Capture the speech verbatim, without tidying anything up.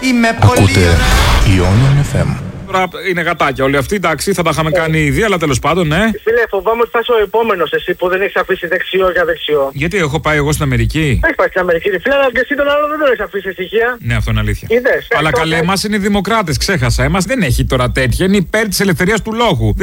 Ακούτε Ionian εφ εμ. Τώρα είναι γατάκια όλοι αυτοί, εντάξει, θα τα είχαμε κάνει ήδη, αλλά τέλος πάντων, ναι. Φίλε, φοβάμαι ότι θα είσαι ο επόμενος εσύ που δεν έχεις αφήσει δεξιό για δεξιό. Γιατί έχω πάει εγώ στην Αμερική. Έχει πάει στην Αμερική, ρε φίλε, αλλά και εσύ τον άλλο δεν τον έχεις αφήσει στοιχεία. Ναι, αυτό είναι αλήθεια. Είδες. Αλλά καλέ, εμάς είναι οι δημοκράτες, ξέχασα. Εμάς δεν έχει τώρα τέτοια, είναι υπέρ της ελευθερίας του λόγου.